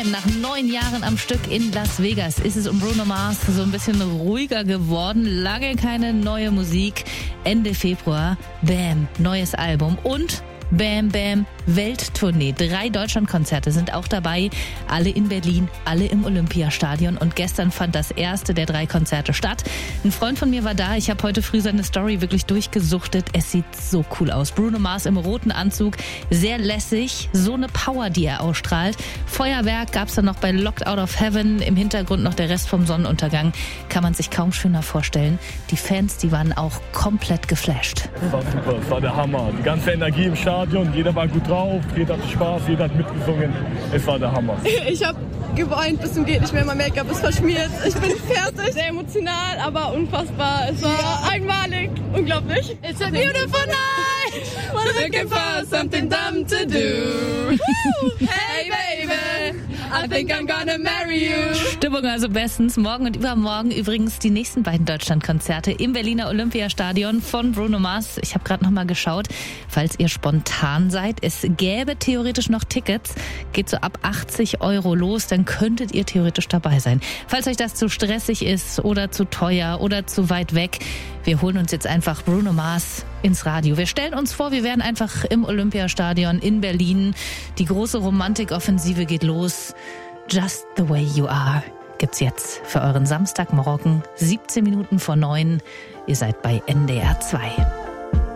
Bam, nach 9 Jahren am Stück in Las Vegas ist es um Bruno Mars so ein bisschen ruhiger geworden. Lange keine neue Musik. Ende Februar, Bam, neues Album und Bam Bam Welttournee. 3 Deutschlandkonzerte sind auch dabei. Alle in Berlin, alle im Olympiastadion. Und gestern fand das erste der 3 Konzerte statt. Ein Freund von mir war da. Ich habe heute früh seine Story wirklich durchgesuchtet. Es sieht so cool aus. Bruno Mars im roten Anzug. Sehr lässig. So eine Power, die er ausstrahlt. Feuerwerk gab's dann noch bei Locked Out of Heaven. Im Hintergrund noch der Rest vom Sonnenuntergang. Kann man sich kaum schöner vorstellen. Die Fans, die waren auch komplett geflasht. Das war super. Das war der Hammer. Die ganze Energie im Stadion. Jeder war gut drauf. Jeder hatte Spaß. Jeder hat mitgesungen. Es war der Hammer. Ich habe geweint bis zum geht nicht mehr. Mein Make-up ist verschmiert. Ich bin fertig. Sehr emotional, aber unfassbar. Es war einmalig. Unglaublich. It's a beautiful night. We're looking for something dumb to do. Hey baby, I think I'm gonna marry you. Stimmung also bestens. Morgen und übermorgen übrigens die nächsten beiden Deutschlandkonzerte im Berliner Olympiastadion von Bruno Mars. Ich habe gerade noch mal geschaut, falls ihr spontan seid. Es gäbe theoretisch noch Tickets. Geht so ab 80 € los, dann könntet ihr theoretisch dabei sein. Falls euch das zu stressig ist oder zu teuer oder zu weit weg, wir holen uns jetzt einfach Bruno Mars ins Radio. Wir stellen uns vor, wir wären einfach im Olympiastadion in Berlin. Die große Romantikoffensive geht los. Just the way you are gibt's jetzt für euren Samstagmorgen, 17 Minuten vor 9. Ihr seid bei NDR 2.